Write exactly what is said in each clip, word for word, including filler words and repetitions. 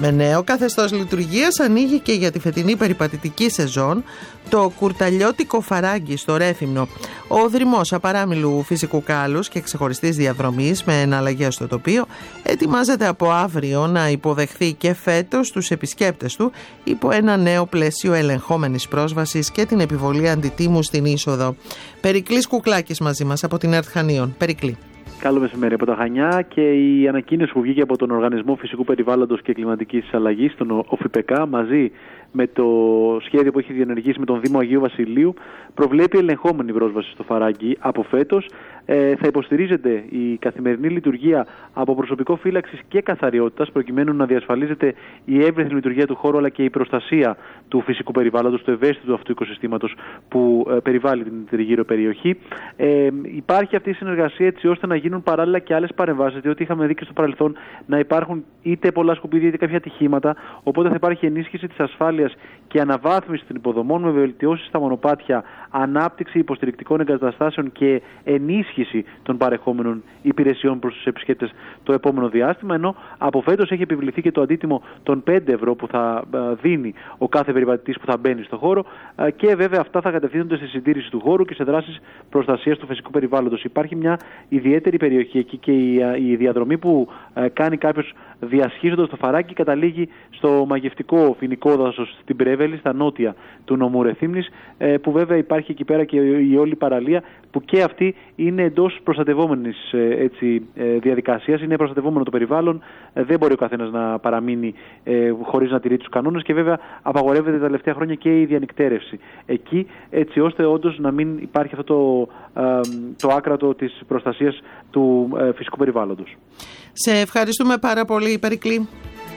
Με νέο καθεστώς λειτουργίας ανοίγει και για τη φετινή περιπατητική σεζόν το κουρταλιώτικο φαράγγι στο Ρέθυμνο. Ο δρυμός απαράμιλου φυσικού κάλους και ξεχωριστής διαδρομής με εναλλαγές στο τοπίο ετοιμάζεται από αύριο να υποδεχθεί και φέτος τους επισκέπτες του υπό ένα νέο πλαίσιο ελεγχόμενης πρόσβασης και την επιβολή αντιτίμου στην είσοδο. Περικλής Κουκλάκης μαζί μας από την ΕΡΤ Χανίων. Περικλή. Καλό μεσημέρι από τα Χανιά, και η ανακοίνωση που βγήκε από τον Οργανισμό Φυσικού Περιβάλλοντος και Κλιματικής Αλλαγής, τον ΟΦΙΠΕΚΑ, μαζί με το σχέδιο που έχει διενεργήσει με τον Δήμο Αγίου Βασιλείου, προβλέπει ελεγχόμενη πρόσβαση στο φαράγγι από φέτος. Ε, θα υποστηρίζεται η καθημερινή λειτουργία από προσωπικό φύλαξης και καθαριότητας, προκειμένου να διασφαλίζεται η εύρυθμη λειτουργία του χώρου αλλά και η προστασία του φυσικού περιβάλλοντος, του ευαίσθητου αυτού οικοσυστήματος που ε, περιβάλλει την τριγύρω περιοχή. Ε, υπάρχει αυτή η συνεργασία έτσι ώστε να γίνουν παράλληλα και άλλες παρεμβάσεις, διότι είχαμε δει και στο παρελθόν να υπάρχουν είτε πολλά σκουπίδια είτε κάποια ατυχήματα. Οπότε θα υπάρχει ενίσχυση της ασφάλειας και αναβάθμιση των υποδομών με βελτιώσεις στα μονοπάτια, ανάπτυξη υποστηρικτικών εγκαταστάσεων και ενίσχυση των παρεχόμενων υπηρεσιών προς τους επισκέπτες το επόμενο διάστημα. Ενώ από φέτος έχει επιβληθεί και το αντίτιμο των πέντε ευρώ που θα δίνει ο κάθε περιπατητής που θα μπαίνει στο χώρο, και βέβαια αυτά θα κατευθύνονται στη συντήρηση του χώρου και σε δράσεις προστασίας του φυσικού περιβάλλοντος. Υπάρχει μια ιδιαίτερη περιοχή εκεί και η διαδρομή που κάνει κάποιος διασχίζοντας το φαράγγι καταλήγει στο μαγευτικό φοινικό δάσος στην Πρέβελη, στα νότια του νομού Ρεθύμνης, που βέβαια υπάρχει εκεί πέρα και η όλη παραλία, που και αυτή είναι εντός προστατευόμενης έτσι, διαδικασίας, είναι προστατευόμενο το περιβάλλον, δεν μπορεί ο καθένας να παραμείνει ε, χωρίς να τηρεί τους κανόνες, και βέβαια απαγορεύεται τα τελευταία χρόνια και η διανυκτέρευση εκεί, έτσι ώστε όντως να μην υπάρχει αυτό το, ε, το άκρατο της προστασίας του ε, φυσικού περιβάλλοντος. Σε ευχαριστούμε πάρα πολύ, Περικλή.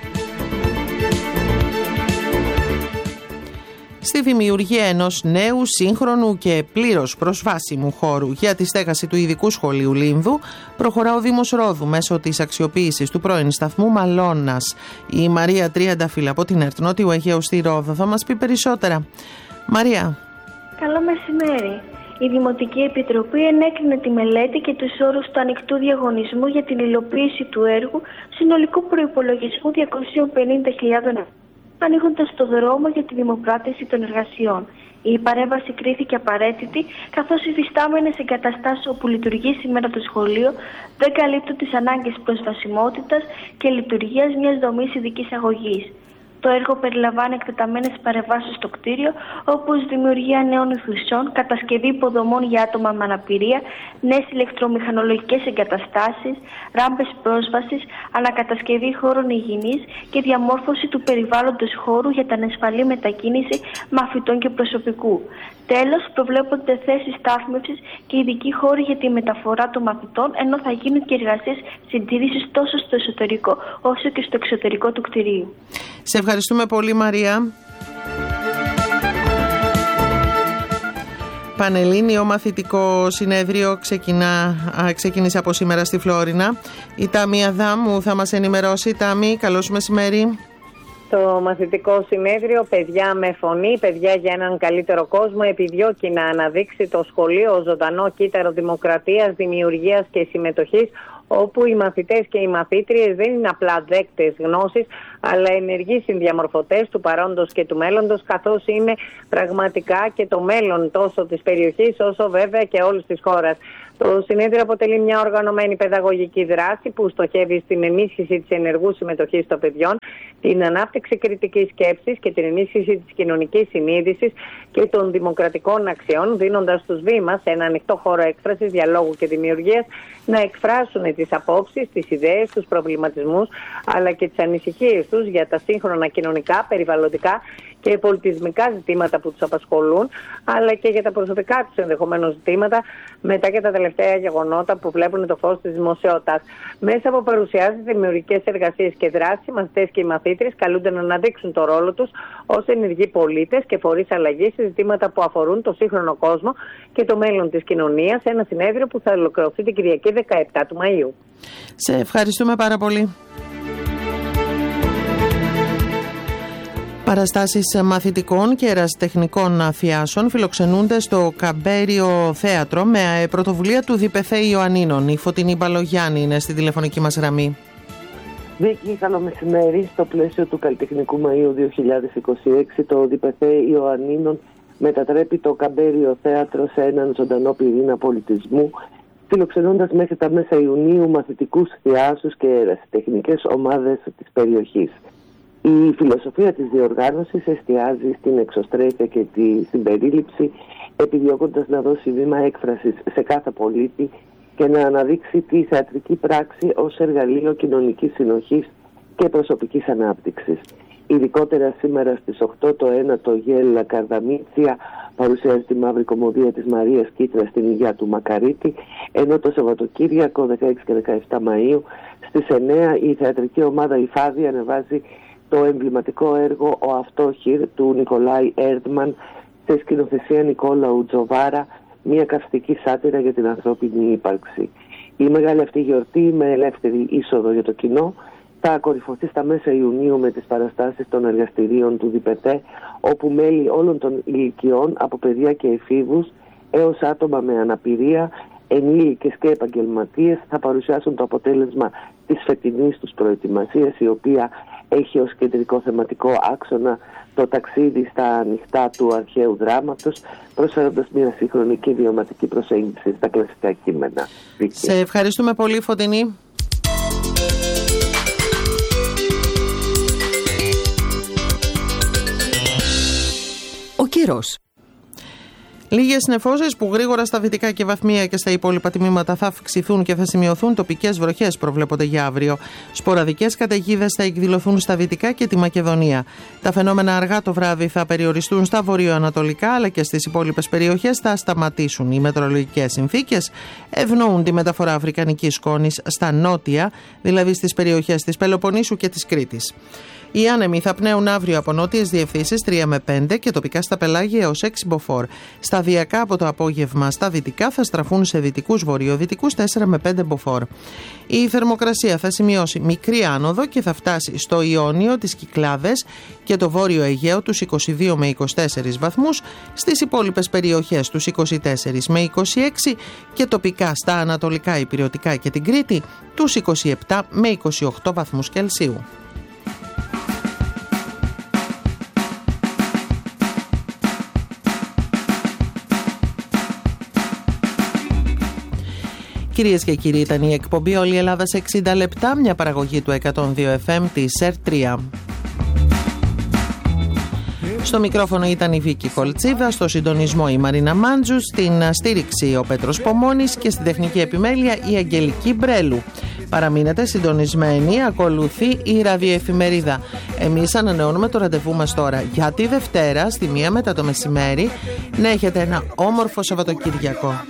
Στη δημιουργία ενός νέου, σύγχρονου και πλήρως προσβάσιμου χώρου για τη στέγαση του ειδικού σχολείου Λίνδου προχωρά ο Δήμος Ρόδου μέσω της αξιοποίησης του πρώην σταθμού Μαλώνας. Η Μαρία Τριανταφύλλου από την ΕΡΤ Νότιου Αιγαίου στη Ρόδο θα μας πει περισσότερα. Μαρία. Καλό μεσημέρι. Η Δημοτική Επιτροπή ενέκρινε τη μελέτη και τους όρους του ανοιχτού διαγωνισμού για την υλοποίηση του έργου συνολικού προϋπολογισμού διακόσιες πενήντα χιλιάδες ευρώ, ανοίγοντας το δρόμο για τη δημοπράτηση των εργασιών. Η παρέμβαση κρίθηκε απαραίτητη, καθώς οι φυστάμενες εγκαταστάσεις όπου λειτουργεί σήμερα το σχολείο δεν καλύπτουν τις ανάγκες προσβασιμότητας και λειτουργίας μιας δομής ειδικής αγωγής. Το έργο περιλαμβάνει εκτεταμένες παρεμβάσεις στο κτίριο, όπως δημιουργία νέων αιθουσών, κατασκευή υποδομών για άτομα με αναπηρία, νέες ηλεκτρομηχανολογικές εγκαταστάσεις, ράμπες πρόσβασης, ανακατασκευή χώρων υγιεινής και διαμόρφωση του περιβάλλοντος χώρου για την ασφαλή μετακίνηση μαθητών και προσωπικού. Τέλος, προβλέπονται θέσεις στάθμευσης και ειδικοί χώροι για τη μεταφορά των μαθητών, ενώ θα γίνουν και εργασίες συντήρησης τόσο στο εσωτερικό όσο και στο εξωτερικό του κτηρίου. Σε ευχαριστούμε πολύ, Μαρία. Πανελλήνιο μαθητικό συνέδριο ξεκινά, ξεκίνησε από σήμερα στη Φλόρινα. Η Τάμη Αδάμου θα μας ενημερώσει. Τάμη, καλώς μεσημέρι. Το μαθητικό συνέδριο «Παιδιά με φωνή, παιδιά για έναν καλύτερο κόσμο» επιδιώκει να αναδείξει το σχολείο ως ζωντανό κύτταρο δημοκρατίας, δημιουργίας και συμμετοχής, όπου οι μαθητές και οι μαθήτριες δεν είναι απλά δέκτες γνώσης, αλλά ενεργοί συνδιαμορφωτές του παρόντος και του μέλλοντος, καθώς είναι πραγματικά και το μέλλον τόσο της περιοχής όσο βέβαια και όλης της χώρας. Το συνέδριο αποτελεί μια οργανωμένη παιδαγωγική δράση που στοχεύει στην ενίσχυση της ενεργού συμμετοχής των παιδιών, την ανάπτυξη κριτικής σκέψης και την ενίσχυση της κοινωνικής συνείδησης και των δημοκρατικών αξιών, δίνοντας στους βήμας ένα ανοιχτό χώρο έκφρασης, διαλόγου και δημιουργίας, να εκφράσουν τις απόψεις, τις ιδέες, τους προβληματισμούς, αλλά και τις ανησυχίες τους για τα σύγχρονα κοινωνικά, περιβαλλοντικά και πολιτισμικά ζητήματα που τους απασχολούν, αλλά και για τα προσωπικά τους ενδεχομένως ζητήματα μετά και τα τελευταία γεγονότα που βλέπουν το φως της δημοσιότητας. Μέσα από παρουσιάσεις, δημιουργικές εργασίες και δράσεις, οι μαθητές και οι μαθήτριες καλούνται να αναδείξουν το ρόλο τους ως ενεργοί πολίτες και φορείς αλλαγής σε ζητήματα που αφορούν το σύγχρονο κόσμο και το μέλλον της κοινωνίας, σε ένα συνέδριο που θα ολοκληρωθεί την Κυριακή δεκαεπτά του Μαΐου. Σε ευχαριστούμε πάρα πολύ. Παραστάσεις μαθητικών και ερασιτεχνικών αφιάσεων φιλοξενούνται στο Καμπέριο Θέατρο με πρωτοβουλία του ΔΠΘ Ιωαννίνων. Η Φωτεινή Μπαλογιάννη είναι στη τηλεφωνική μας γραμμή. Βίκη, καλό μεσημέρι. Στο πλαίσιο του Καλλιτεχνικού Μαΐου δύο χιλιάδες είκοσι έξι, το ΔΠΘ Ιωαννίνων μετατρέπει το Καμπέριο Θέατρο σε έναν ζωντανό πυρήνα πολιτισμού, φιλοξενώντας μέχρι τα μέσα Ιουνίου μαθητικούς θεάσους και ερασιτεχνικές ομάδες της περιοχής. Η φιλοσοφία της διοργάνωσης εστιάζει στην εξωστρέφεια και τη συμπερίληψη, επιδιώκοντας να δώσει βήμα έκφρασης σε κάθε πολίτη και να αναδείξει τη θεατρική πράξη ως εργαλείο κοινωνικής συνοχής και προσωπικής ανάπτυξης. Ειδικότερα σήμερα στις οκτώ το ένατο Γέλα Καρδαμίτσια παρουσιάζει τη μαύρη κομμωδία της Μαρίας Κίτρα στην Υγεία του Μακαρίτη, ενώ το Σαββατοκύριακο δεκαέξι και δεκαεπτά Μαΐου στις εννέα η θεατρική ομάδα Η Φάδη ανεβάζει το εμβληματικό έργο «Ο Αυτόχειρ» του Νικολάη Έρντμαν σε σκηνοθεσία Νικόλαου Τζοβάρα, μια καυστική σάτυρα για την ανθρώπινη ύπαρξη. Η μεγάλη αυτή γιορτή, με ελεύθερη είσοδο για το κοινό, θα κορυφωθεί στα μέσα Ιουνίου με τις παραστάσεις των εργαστηρίων του ΔΠΘ, όπου μέλη όλων των ηλικιών, από παιδιά και εφήβους έως άτομα με αναπηρία, ενήλικες και επαγγελματίες, θα παρουσιάσουν το αποτέλεσμα της φετινής τους προετοιμασίας, η οποία έχει ως κεντρικό θεματικό άξονα το ταξίδι στα ανοιχτά του αρχαίου δράματος, προσφέροντας μια σύγχρονη και βιωματική προσέγγιση στα κλασικά κείμενα. Σε ευχαριστούμε πολύ, Φωτεινή. Ο καιρός. Λίγες νεφώσεις που γρήγορα στα δυτικά και βαθμία και στα υπόλοιπα τμήματα θα αυξηθούν και θα σημειωθούν, τοπικές βροχές προβλέπονται για αύριο. Σποραδικές καταιγίδες θα εκδηλωθούν στα δυτικά και τη Μακεδονία. Τα φαινόμενα αργά το βράδυ θα περιοριστούν στα βορειοανατολικά, αλλά και στις υπόλοιπες περιοχές θα σταματήσουν. Οι μετεωρολογικές συνθήκες ευνοούν τη μεταφορά αφρικανικής σκόνης στα νότια, δηλαδή στις περιοχές της Πελοποννήσου και της Κρήτης. Οι άνεμοι θα πνέουν αύριο από νότιες διευθύνσεις τρία με πέντε και τοπικά στα πελάγια έως έξι μποφόρ. Σταδιακά από το απόγευμα στα δυτικά θα στραφούν σε δυτικούς βορειοδυτικούς τέσσερα με πέντε μποφόρ. Η θερμοκρασία θα σημειώσει μικρή άνοδο και θα φτάσει στο Ιόνιο, τις Κυκλάδες και το Βόρειο Αιγαίο τους είκοσι δύο με είκοσι τέσσερις βαθμούς, στις υπόλοιπες περιοχές τους είκοσι τέσσερα με είκοσι έξι και τοπικά στα ανατολικά Ηπειρωτικά και την Κρήτη τους είκοσι επτά με είκοσι οκτώ βαθμούς Κελσίου. Κυρίες και κύριοι, ήταν η εκπομπή «Όλη η Ελλάδα σε εξήντα λεπτά», μια παραγωγή του εκατόν δύο εφ εμ της ΕΡ τρία. Στο μικρόφωνο ήταν η Βίκη Κολτσίδα, στο συντονισμό η Μαρίνα Μάντζου, στην στήριξη ο Πέτρος Πομώνης και στην τεχνική επιμέλεια η Αγγελική Μπρέλου. Παραμείνετε συντονισμένοι, ακολουθεί η ραδιοεφημερίδα. Εμείς ανανεώνουμε το ραντεβού μας τώρα για τη Δευτέρα στη μία μετά το μεσημέρι. Να έχετε ένα όμορφο Σαββατοκύριακο.